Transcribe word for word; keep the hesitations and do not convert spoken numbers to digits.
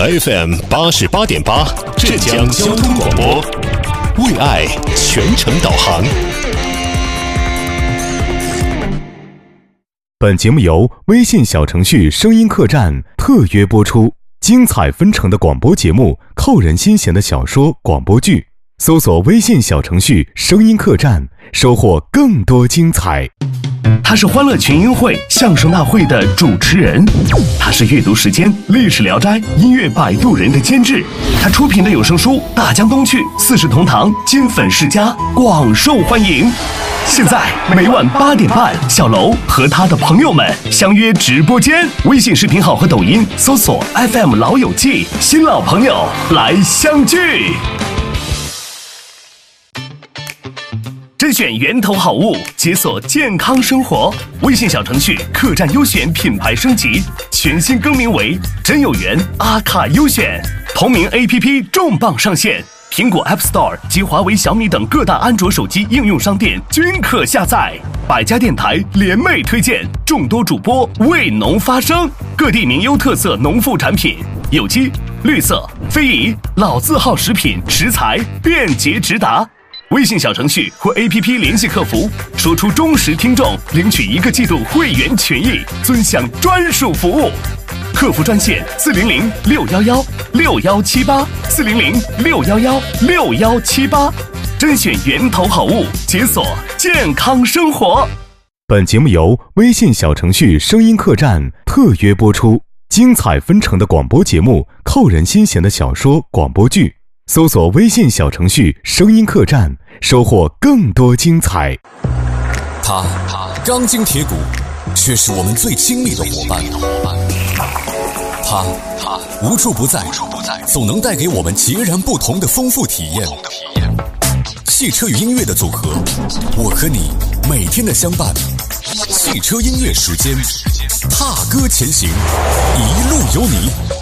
F M 八十八点八，浙江交通广播，为爱全程导航。 本节目由微信小程序声音客栈特约播出，精彩纷呈的广播节目，扣人心弦的小说广播剧，搜索微信小程序声音客栈，收获更多精彩。 他是欢乐群英会相声大会的主持人，他是阅读时间历史聊斋音乐摆渡人的监制，他出品的有声书大江东去四世同堂金粉世家广受欢迎。现在每晚八点半，小楼和他的朋友们相约直播间，微信视频号和抖音搜索 F M 老友记，新老朋友来相聚。甄选源头好物，解锁健康生活。微信小程序客栈优选品牌升级，全新更名为真有缘阿卡优选。同名 A P P 重磅上线，苹果 App Store 及华为、小米等各大安卓手机应用商店均可下载。百家电台联袂推荐，众多主播为农发声，各地名优特色农副产品，有机、绿色、非遗、老字号食品食材便捷直达。微信小程序或 A P P 联系客服，说出忠实听众，领取一个季度会员权益，尊享专属服务。客服专线四零零六幺幺六幺七八四零零六幺幺六幺七八，甄选源头好物，解锁健康生活。 本节目由微信小程序声音客栈特约播出，精彩纷呈的广播节目，扣人心弦的小说广播剧。搜索微信小程序声音客栈，收获更多精彩。 他钢筋铁骨，却是我们最亲密的伙伴。他无处不在，总能带给我们截然不同的丰富体验。汽车与音乐的组合，我和你每天的相伴。汽车音乐时间，踏歌前行，一路有你。